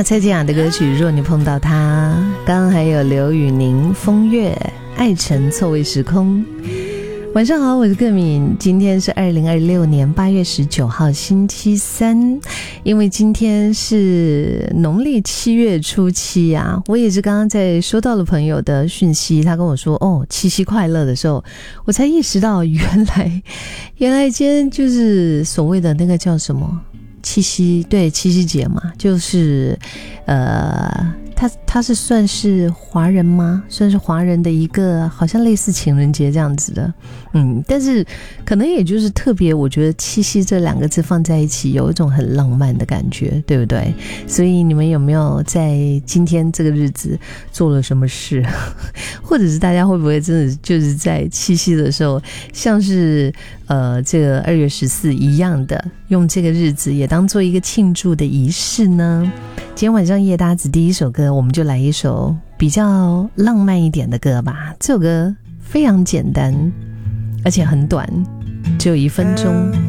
有蔡健雅的歌曲《若你碰到他》，刚刚还有刘宇宁、风月、爱城错位时空。晚上好，我是各敏，今天是2026年8月19号星期三，因为今天是农历7月初七啊，我也是刚刚在收到了朋友的讯息，他跟我说七夕快乐的时候，我才意识到原来今天就是所谓的那个叫什么七夕，对，七夕节嘛，就是他是算是华人吗？算是华人的一个好像类似情人节这样子的，但是可能也就是特别，我觉得七夕这2个字放在一起有一种很浪漫的感觉，对不对？所以你们有没有在今天这个日子做了什么事？或者是大家会不会真的就是在七夕的时候，像是这个2月14一样的，用这个日子也当做一个庆祝的仪式呢？今天晚上夜搭子第一首歌，我们就来一首比较浪漫一点的歌吧。这首歌非常简单，而且很短，只有1分钟。